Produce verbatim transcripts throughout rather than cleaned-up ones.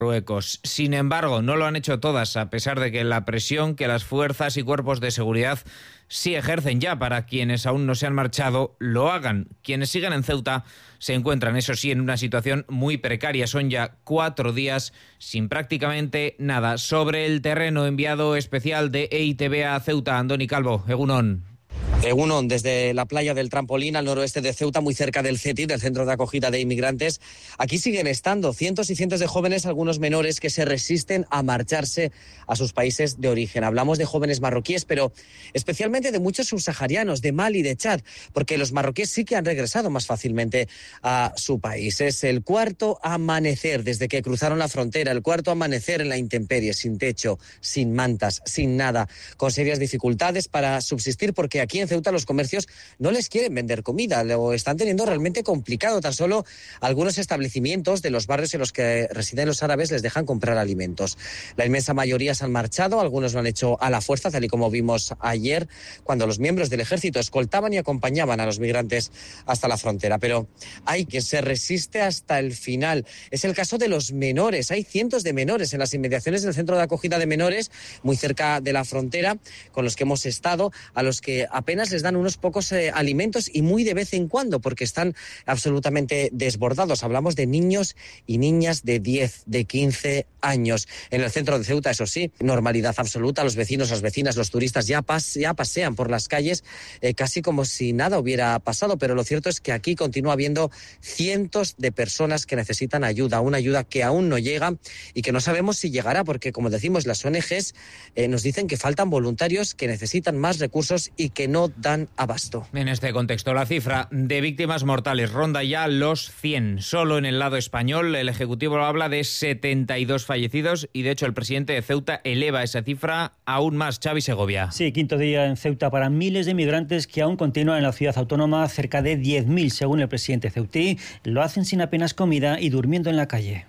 Marruecos. Sin embargo, no lo han hecho todas, a pesar de que la presión que las fuerzas y cuerpos de seguridad sí ejercen ya para quienes aún no se han marchado, lo hagan. Quienes siguen en Ceuta se encuentran, eso sí, en una situación muy precaria. Son ya cuatro días sin prácticamente nada. Sobre el terreno, enviado especial de E I T V a Ceuta, Andoni Calvo, Egunon. Egunon, desde la playa del Trampolín al noroeste de Ceuta, muy cerca del CETI, del Centro de Acogida de Inmigrantes. Aquí siguen estando cientos y cientos de jóvenes, algunos menores, que se resisten a marcharse a sus países de origen. Hablamos de jóvenes marroquíes, pero especialmente de muchos subsaharianos, de Mali, de Chad, porque los marroquíes sí que han regresado más fácilmente a su país. Es el cuarto amanecer desde que cruzaron la frontera, el cuarto amanecer en la intemperie, sin techo, sin mantas, sin nada, con serias dificultades para subsistir, porque aquí en Ceuta los comercios no les quieren vender comida, lo están teniendo realmente complicado. Tan solo algunos establecimientos de los barrios en los que residen los árabes les dejan comprar alimentos. La inmensa mayoría se han marchado, algunos lo han hecho a la fuerza, tal y como vimos ayer, cuando los miembros del ejército escoltaban y acompañaban a los migrantes hasta la frontera. Pero hay quien se resiste hasta el final. Es el caso de los menores. Hay cientos de menores en las inmediaciones del centro de acogida de menores, muy cerca de la frontera, con los que hemos estado, a los que apenas les dan unos pocos eh, alimentos, y muy de vez en cuando, porque están absolutamente desbordados. Hablamos de niños y niñas de diez, de quince años. En el centro de Ceuta, eso sí, normalidad absoluta. Los vecinos, las vecinas, los turistas ya, pas, ya pasean por las calles eh, casi como si nada hubiera pasado, pero lo cierto es que aquí continúa habiendo cientos de personas que necesitan ayuda, una ayuda que aún no llega y que no sabemos si llegará, porque, como decimos, las O N Ges eh, nos dicen que faltan voluntarios, que necesitan más recursos y que no dan abasto. En este contexto, la cifra de víctimas mortales ronda ya los cien. Solo en el lado español, el Ejecutivo habla de setenta y dos fallecidos y, de hecho, el presidente de Ceuta eleva esa cifra aún más. Xavi Segovia. Sí, quinto día en Ceuta para miles de migrantes que aún continúan en la ciudad autónoma, cerca de diez mil según el presidente ceutí. Lo hacen sin apenas comida y durmiendo en la calle.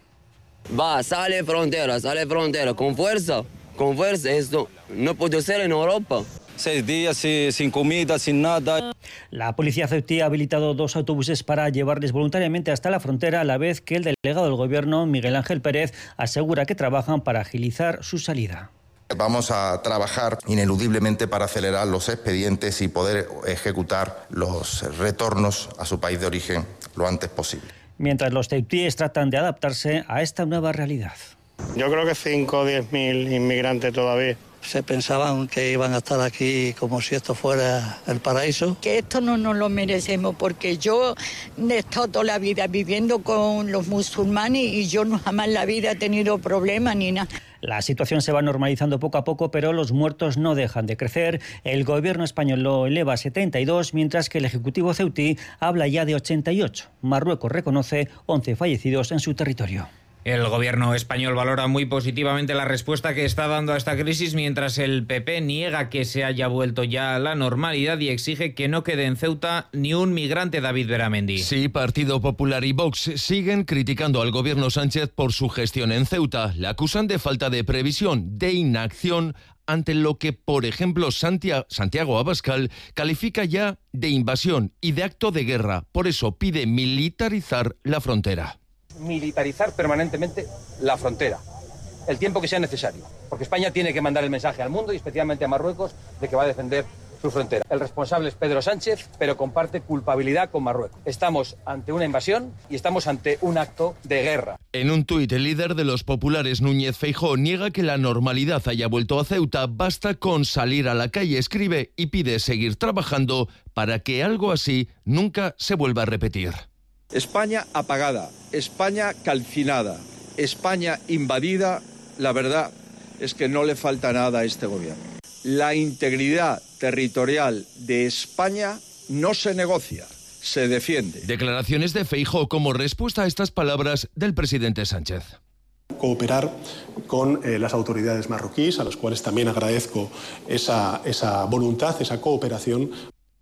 Va, sale frontera, sale frontera, con fuerza, con fuerza. Esto no puede ser en Europa. Seis días sin comida, sin nada. La policía ceutí ha habilitado dos autobuses para llevarles voluntariamente hasta la frontera, a la vez que el delegado del gobierno, Miguel Ángel Pérez, asegura que trabajan para agilizar su salida. Vamos a trabajar ineludiblemente para acelerar los expedientes y poder ejecutar los retornos a su país de origen lo antes posible. Mientras los ceutíes tratan de adaptarse a esta nueva realidad. Yo creo que cinco o diez mil inmigrantes todavía. Se pensaban que iban a estar aquí como si esto fuera el paraíso. Que esto no nos lo merecemos, porque yo he estado toda la vida viviendo con los musulmanes y yo no jamás en la vida he tenido problemas ni nada. La situación se va normalizando poco a poco, pero los muertos no dejan de crecer. El gobierno español lo eleva a setenta y dos, mientras que el Ejecutivo ceutí habla ya de ochenta y ocho. Marruecos reconoce once fallecidos en su territorio. El gobierno español valora muy positivamente la respuesta que está dando a esta crisis, mientras el P P niega que se haya vuelto ya a la normalidad y exige que no quede en Ceuta ni un migrante. David Beramendi. Sí, Partido Popular y Vox siguen criticando al gobierno Sánchez por su gestión en Ceuta. Le acusan de falta de previsión, de inacción, ante lo que, por ejemplo, Santiago Abascal califica ya de invasión y de acto de guerra. Por eso pide militarizar la frontera. Militarizar permanentemente la frontera, el tiempo que sea necesario, porque España tiene que mandar el mensaje al mundo y especialmente a Marruecos de que va a defender su frontera. El responsable es Pedro Sánchez, pero comparte culpabilidad con Marruecos. Estamos ante una invasión y estamos ante un acto de guerra. En un tuit, el líder de los populares, Núñez Feijóo, niega que la normalidad haya vuelto a Ceuta. Basta con salir a la calle, escribe, y pide seguir trabajando para que algo así nunca se vuelva a repetir. España apagada, España calcinada, España invadida, la verdad es que no le falta nada a este gobierno. La integridad territorial de España no se negocia, se defiende. Declaraciones de Feijóo como respuesta a estas palabras del presidente Sánchez. Cooperar con eh, las autoridades marroquíes, a las cuales también agradezco esa, esa voluntad, esa cooperación.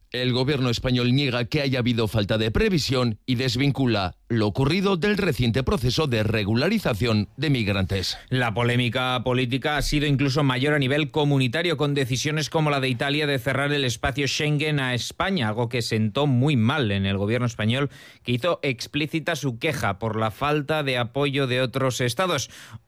El gobierno español niega que haya habido falta de previsión y desvincula lo ocurrido del reciente proceso de regularización de migrantes. La polémica política ha sido incluso mayor a nivel comunitario, con decisiones como la de Italia de cerrar el espacio Schengen a España, algo que sentó muy mal en el gobierno español, que hizo explícita su queja por la falta de apoyo de otros estados.